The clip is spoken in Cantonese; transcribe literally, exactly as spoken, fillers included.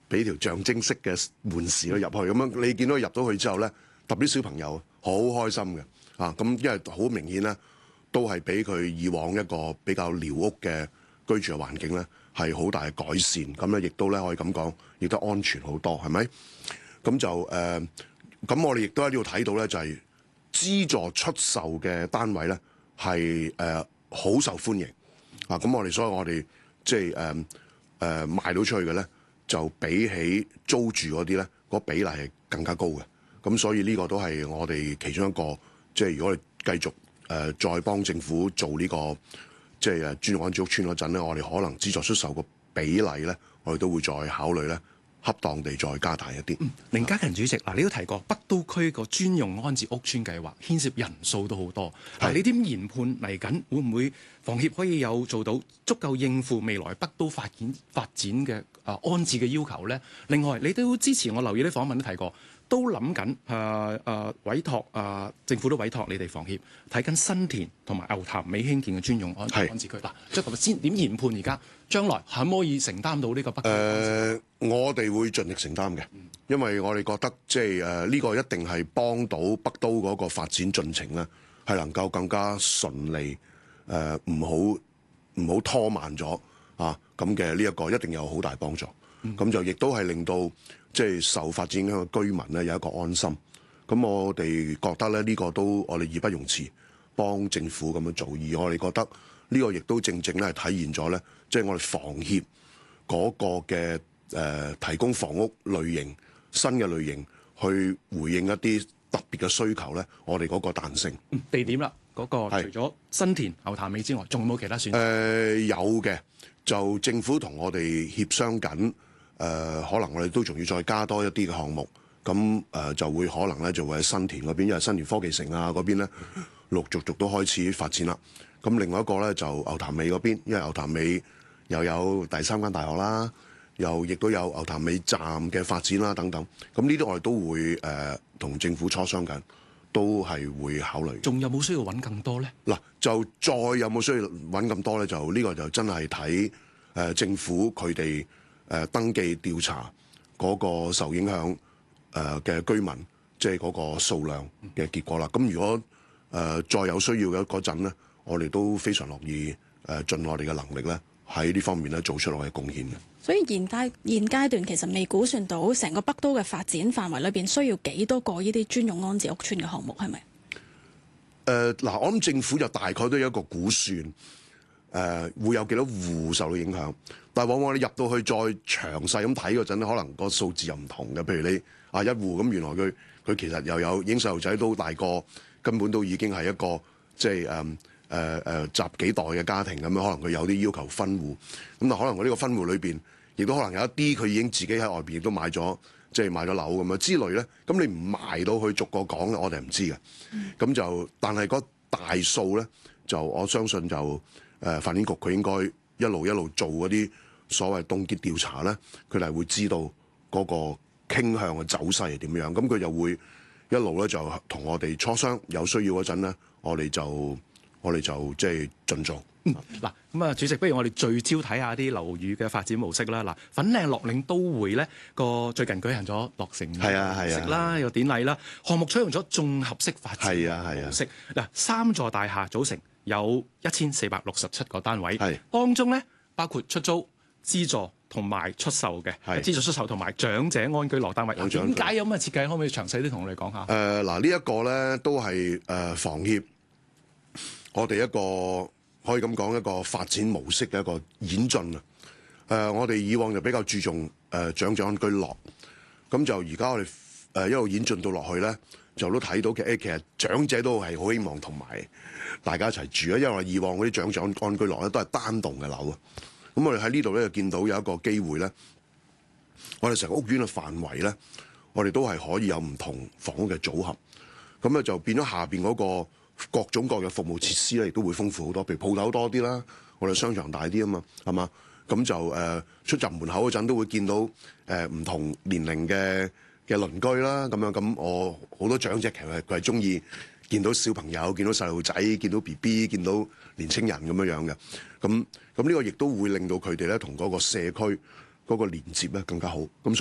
俾條象徵式嘅門匙去入去，咁樣你見到佢入到去之後咧，特別啲小朋友好開心嘅啊！咁因為好明顯咧，都係俾佢以往一個比較寮屋嘅居住嘅環境咧，係好大嘅改善。咁咧亦都咧可以咁講，亦都安全好多，係咪？咁就誒，咁、呃、我哋亦都喺呢度睇到咧，就係、是、資助出售嘅單位咧，係誒好受歡迎啊！咁我哋所以我哋即係誒誒賣到出去嘅咧，就比起租住嗰啲咧，個比例係更加高嘅。咁所以呢個都係我哋其中一個，即係如果我哋繼續誒、呃、再幫政府做呢、這個即係誒專用安置屋邨嗰陣咧，我哋可能資助出售個比例咧，我哋都會再考慮咧，恰當地再加大一啲。 嗯，凌嘉勤主席嗱，你都提過北都區個專用安置屋邨計劃牽涉人數都好多，係你點研判嚟緊會唔會房協可以有做到足夠應付未來北都發展發展嘅啊安置嘅要求咧？另外，你都之前我留意啲訪問都提過，都諗緊誒誒委託啊、呃、政府都委託你哋房協睇緊新田同埋牛潭尾興建嘅專用安安置區嗱，即係先點研判而家將來可唔可以承擔到呢個北都？誒、 呃，我哋會盡力承擔嘅，因為我哋覺得即係誒呢個一定係幫到北都嗰個發展進程咧，係能夠更加順利誒，唔好唔好拖慢咗啊！咁嘅呢一個一定有好大幫助。咁、嗯、就亦都係令到即係受發展影響嘅居民咧有一個安心。咁我哋覺得咧呢、這個都我哋義不容辭幫政府咁樣做，而我哋覺得呢個亦都正正咧係體現咗咧，即係我哋房協嗰個嘅誒、呃、提供房屋類型新嘅類型去回應一啲特別嘅需求咧，我哋嗰個彈性。 嗯、地點啦，嗰、那個除咗新田牛潭尾之外，仲有冇其他選擇？誒、 呃、有嘅，就政府同我哋協商緊，誒、呃、可能我哋都仲要再加多一啲嘅項目，咁誒、呃、就會可能咧就會喺新田嗰邊，因為新田科技城啊嗰邊咧陸續續都開始發展啦。咁另外一個咧就牛潭尾嗰邊，因為牛潭尾又有第三間大學啦，又亦都有牛潭尾站嘅發展啦等等。咁呢啲我哋都會誒同、呃、政府磋商緊，都係會考慮。 仲有冇需要揾更多咧？ 嗱，就再有冇需要揾咁多咧？就呢個就真係睇誒政府佢哋誒登記調查嗰個受影響誒嘅居民，即係嗰個數量嘅結果啦。咁、嗯、如果誒、呃、再有需要嘅嗰陣咧，我哋都非常樂意誒盡我哋嘅能力咧，喺呢方面咧做出我嘅貢獻嘅。 所以現階現階段其實未估算到成個北都嘅發展範圍裏邊需要幾多個呢啲專用安置屋邨嘅項目，係咪？ 誒嗱、呃，我諗政府就大概都有一個估算，誒、呃、會有幾多戶受到影響，但係往往你入到去再詳細咁睇嗰陣咧，可能個數字又唔同嘅。譬如你啊一戶咁，原來佢佢其實又有影細路仔都大個，根本都已經係一個即係誒。嗯誒誒集幾代嘅家庭咁樣，可能佢有啲要求分戶，咁但可能佢呢個分戶裏邊，亦都可能有一啲佢已經自己喺外邊亦都買咗，即係買咗樓咁樣之類咧。咁你唔埋到去逐個講咧，我哋唔知嘅。咁、嗯、就但係嗰大數咧，就我相信就誒、呃、發展局佢應該一路一路做嗰啲所謂凍結調查咧，佢哋係會知道嗰個傾向嘅走勢係點樣。咁佢就會一路咧就同我哋磋商，有需要嗰陣咧，我哋就。我哋就即係盡做。 嗯，嗱，咁啊，主席，不如我哋聚焦睇下啲樓宇嘅發展模式啦。嗱，粉嶺樂領都會咧個最近舉行咗落成儀式啦，有典禮啦，項目採用咗綜合式發展模式。嗱，三座大廈組成，有一千四百六十七個單位，當中咧包括出租、資助同埋出售嘅，資助出售同埋長者安居樂單位。點解有咁嘅設計？可唔可以詳細啲同我哋講下？誒、 呃，嗱，呢一個咧都係誒房協。我哋一個可以咁講一個發展模式嘅一個演進啊！誒、呃，我哋以往就比較注重誒、呃、長者安居樂，咁就而家我哋誒、呃、一路演進到落去咧，就都睇到嘅誒，其實長者都係好希望同埋大家一齊住啊！因為以往嗰啲長者安居樂咧都係單棟嘅樓啊，咁我哋喺呢度咧就見到有一個機會咧，我哋成個屋苑嘅範圍咧，我哋都係可以有唔同房屋嘅組合，咁咧就變咗下邊嗰、那個。各種各嘅服務設施咧，亦都會豐富好多。譬如鋪頭多啲啦，我哋商場大啲啊嘛，係嘛？咁就誒、呃、出入門口嗰陣都會見到誒唔、呃、同年齡嘅嘅鄰居啦。咁樣咁，我好多長者其實佢係中意見到小朋友、見到細路仔、見到 B B、見到年青人咁樣樣嘅。咁咁呢個亦都會令到佢哋咧同嗰個社區嗰個連接咧更加好。咁